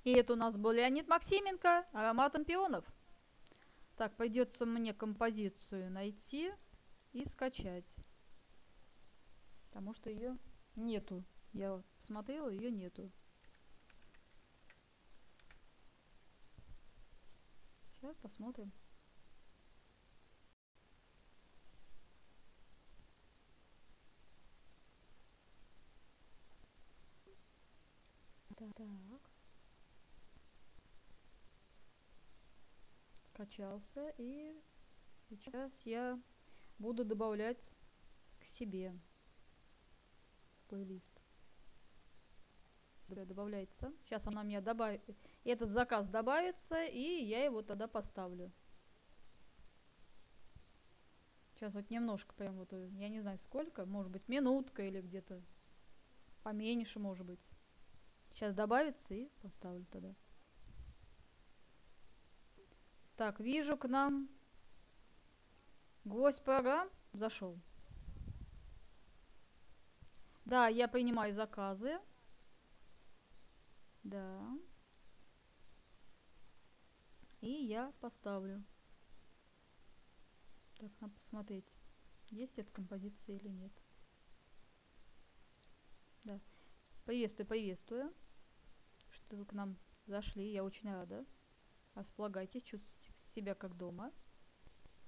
И это у нас был Леонид Максименко, ароматом пионов. Так, придется мне композицию найти и скачать. Потому что ее нету. Я смотрела, ее нету. Сейчас посмотрим. Так. Скачался, и сейчас я буду добавлять к себе в плейлист. Добавляется. Сейчас она мне добавит. Этот заказ добавится, и я его тогда поставлю. Сейчас вот немножко прям вот, я не знаю сколько, может быть минутка или где-то поменьше, может быть. Сейчас добавится и поставлю тогда. Так, вижу, к нам гость программ зашел. Да, я принимаю заказы. Да. И я поставлю. Так, надо посмотреть, есть эта композиция или нет. Да. Приветствую, приветствую. Что вы к нам зашли. Я очень рада. Располагайтесь, чувствуйте себя как дома.